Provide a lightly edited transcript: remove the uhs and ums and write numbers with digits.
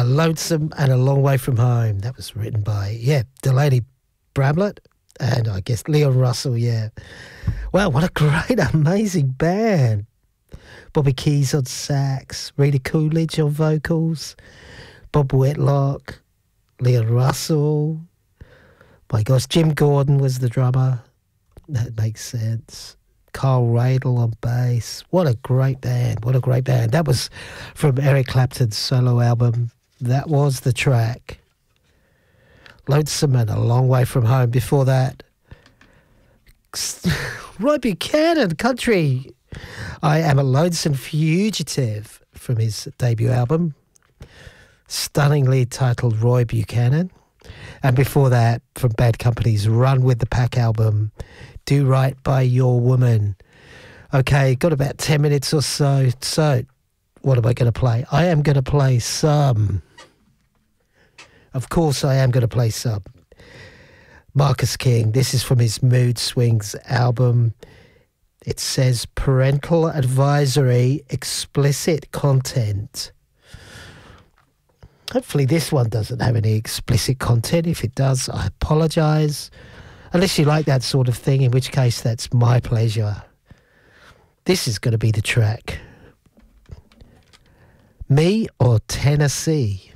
Lonesome and a Long Way From Home. That was written by, Delaney Bramlett and I guess Leon Russell, Wow, what a great, amazing band. Bobby Keys on sax, Rita Coolidge on vocals, Bob Whitlock, Leon Russell. My gosh, Jim Gordon was the drummer. That makes sense. Carl Radle on bass. What a great band. What a great band. That was from Eric Clapton's solo album. That was the track. Lonesome and a Long Way From Home. Before that, Roy Buchanan, Country. I Am a Lonesome Fugitive from his debut album. Stunningly titled Roy Buchanan. And before that, from Bad Company's Run With The Pack album, Do Right By Your Woman. Okay, got about 10 minutes or so. So, what am I going to play? I am going to play some. Of course, I am going to play some. Marcus King. This is from his Mood Swings album. It says parental advisory, explicit content. Hopefully this one doesn't have any explicit content. If it does, I apologise. Unless you like that sort of thing, in which case that's my pleasure. This is going to be the track. Me or Tennessee?